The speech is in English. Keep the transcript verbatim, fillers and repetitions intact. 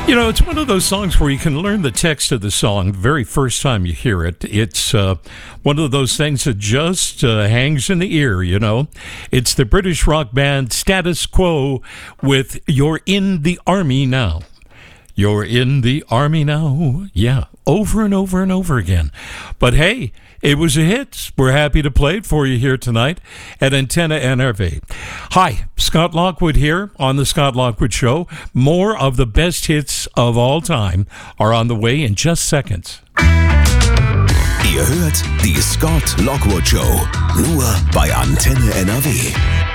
You know, it's one of those songs where you can learn the text of the song the very first time you hear it. It's uh, one of those things that just uh, hangs in the ear, you know. It's the British rock band Status Quo with You're in the Army Now. You're in the Army Now. Yeah, over and over and over again. But hey, it was a hit. We're happy to play it for you here tonight at Antenna N R V. Hi, Scott Lockwood here on The Scott Lockwood Show. More of the best hits of all time are on the way in just seconds. Ihr hört die Scott Lockwood Show, nur bei Antenne N R W.